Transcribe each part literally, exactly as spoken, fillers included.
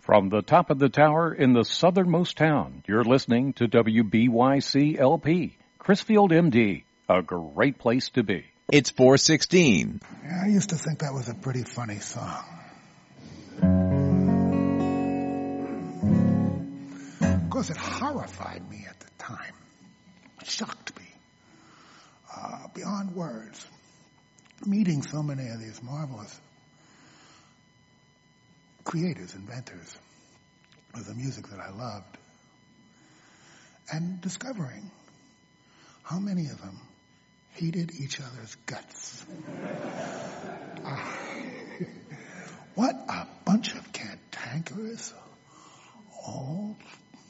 From the top of the tower in the southernmost town, you're listening to W B Y C L P, Chrisfield, M D, a great place to be. It's four sixteen. Yeah, I used to think that was a pretty funny song. Of course, it horrified me at the time. It shocked me uh, beyond words. Meeting so many of these marvelous creators, inventors of the music that I loved, and discovering how many of them hated each other's guts. uh, what a bunch of cantankerous, old,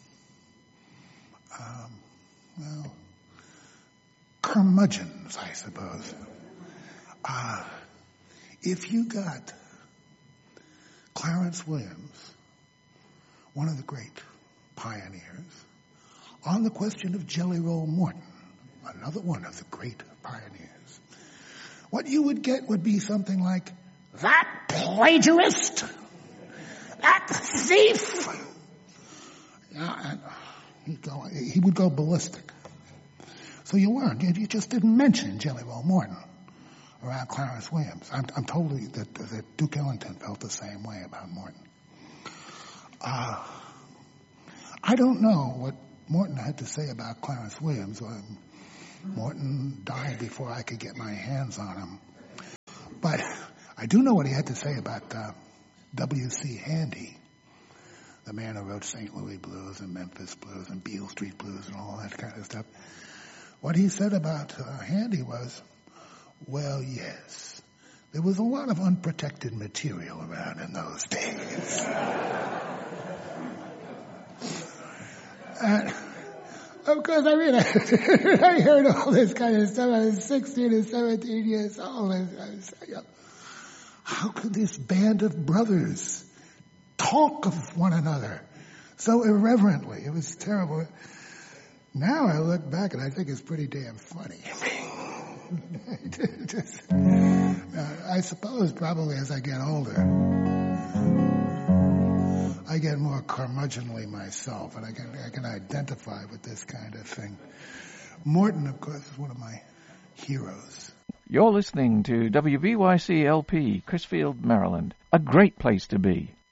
um, well, curmudgeons, I suppose. Uh, if you got Clarence Williams, one of the great pioneers, on the question of Jelly Roll Morton, another one of the great pioneers, what you would get would be something like, that plagiarist, that thief. Yeah, and he'd go, he would go ballistic. So you weren't, you just didn't mention Jelly Roll Morton around Clarence Williams. I'm, I'm totally that, that Duke Ellington felt the same way about Morton. Uh, I don't know what Morton had to say about Clarence Williams. Well, Morton died before I could get my hands on him. But I do know what he had to say about uh, W C Handy, the man who wrote Saint Louis Blues and Memphis Blues and Beale Street Blues and all that kind of stuff. What he said about uh, Handy was, well, yes, there was a lot of unprotected material around in those days. And, of course, I mean, I, I heard all this kind of stuff. I was sixteen or seventeen years old. I was, you know, how could this band of brothers talk of one another so irreverently? It was terrible. Now I look back and I think it's pretty damn funny. Just, uh, I suppose probably as I get older, I get more curmudgeonly myself, and I can I can identify with this kind of thing. Morton, of course, is one of my heroes. You're listening to W B Y C L P, Chrisfield, Maryland, a great place to be.